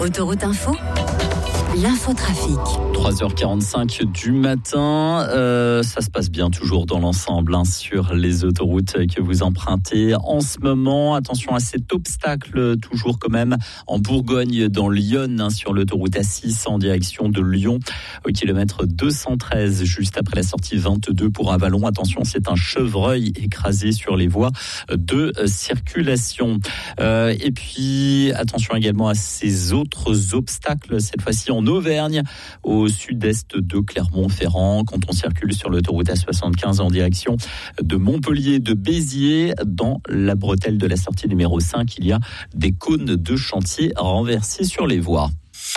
Autoroute Info, l'infotrafic. 3h45 du matin, ça se passe bien toujours dans l'ensemble sur les autoroutes que vous empruntez en ce moment. Attention à cet obstacle toujours quand même en Bourgogne dans l'Yonne sur l'autoroute A6 en direction de Lyon au kilomètre 213 juste après la sortie 22 pour Avallon. Attention, c'est un chevreuil écrasé sur les voies de circulation. Et puis attention également à ces autres obstacles, cette fois-ci en Auvergne au sud-est de Clermont-Ferrand quand on circule sur l'autoroute A75 en direction de Montpellier, de Béziers. Dans la bretelle de la sortie numéro 5, il y a des cônes de chantier renversés sur les voies.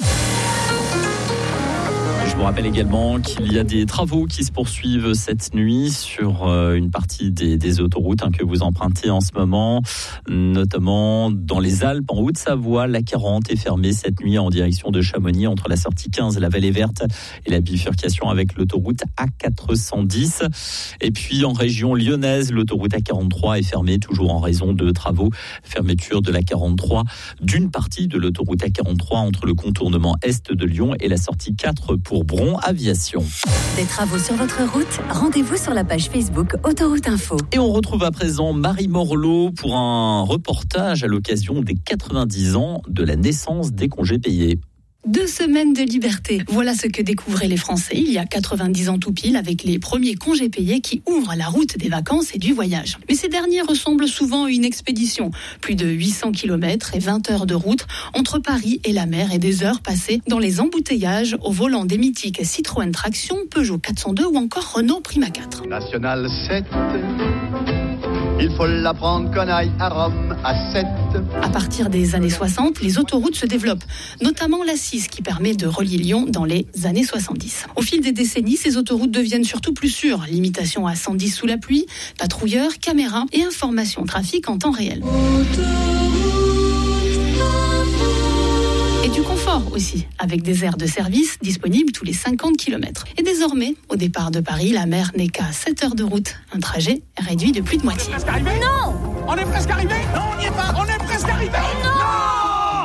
Je vous rappelle également qu'il y a des travaux qui se poursuivent cette nuit sur une partie des autoroutes que vous empruntez en ce moment, notamment dans les Alpes, en Haute-Savoie. La 40 est fermée cette nuit en direction de Chamonix entre la sortie 15, la Vallée Verte et la bifurcation avec l'autoroute A410. Et puis en région lyonnaise, l'autoroute A43 est fermée toujours en raison de travaux. Fermeture de la 43 d'une partie de l'autoroute A43 entre le contournement est de Lyon et la sortie 4 pour Bron Aviation. Des travaux sur votre route, rendez-vous sur la page Facebook Autoroute Info. Et on retrouve à présent Marie Morlot pour un reportage à l'occasion des 90 ans de la naissance des congés payés. 2 semaines de liberté. Voilà ce que découvraient les Français il y a 90 ans tout pile avec les premiers congés payés qui ouvrent la route des vacances et du voyage. Mais ces derniers ressemblent souvent à une expédition. Plus de 800 km et 20 heures de route entre Paris et la mer et des heures passées dans les embouteillages au volant des mythiques Citroën Traction, Peugeot 402 ou encore Renault Prima 4. National 7, il faut l'apprendre qu'on aille à Rome à 7. À partir des années 60, les autoroutes se développent, notamment la 6 qui permet de relier Lyon dans les années 70. Au fil des décennies, ces autoroutes deviennent surtout plus sûres. Limitation à 110 sous la pluie, patrouilleurs, caméras et information trafic en temps réel. Et du confort aussi, avec des aires de service disponibles tous les 50 km. Et désormais, au départ de Paris, la mer n'est qu'à 7 heures de route. Un trajet réduit de plus de moitié. Non! On est presque arrivé? Non, on n'y est pas! On est presque arrivé! Non!